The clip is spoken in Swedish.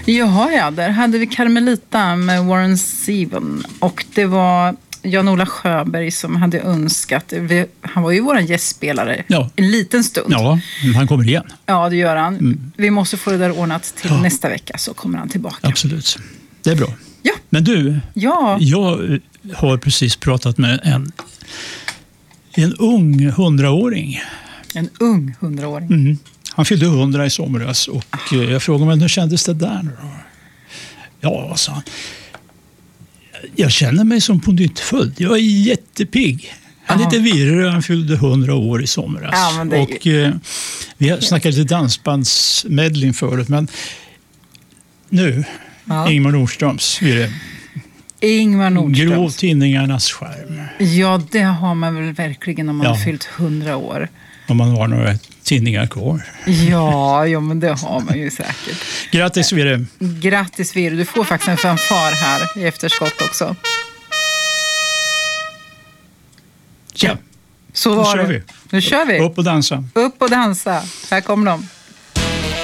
Ja, där hade vi Carmelita med Warren Zevon. Och det var Jan-Ola Sjöberg som hade önskat. Han var ju våran gästspelare en liten stund. Ja, han kommer igen. Ja, det gör han. Vi måste få det där ordnat till nästa vecka, så kommer han tillbaka. Absolut, det är bra. Ja. Men du, jag har precis pratat med en ung 100-åring. En ung 100-åring? Han fyllde 100 i somras och jag frågade mig, hur kändes det där nu då? Ja, sa han. Jag känner mig som på nytt född. Jag är jättepigg. Han heter Virre, han fyllde 100 år i somras. Ja, men och vi har snackat lite dansbandsmedling förut, men nu, Ingmar Nordströms Virre. Ingmar Nordströms. Grå tidningarnas skärm. Ja, det har man väl verkligen om man har fyllt 100 år. Om man har några tidningar kvar. Ja, men det har man ju säkert. Grattis Virre. Grattis Virre. Du får faktiskt en fanfar här i efterskott också. Ja, så var det. Nu kör vi. Upp och dansa. Upp och dansa. Här kommer de.